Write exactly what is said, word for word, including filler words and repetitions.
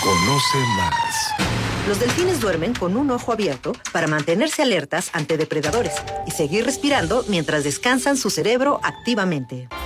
Conoce más. Los delfines duermen con un ojo abierto para mantenerse alertas ante depredadores y seguir respirando mientras descansan su cerebro activamente.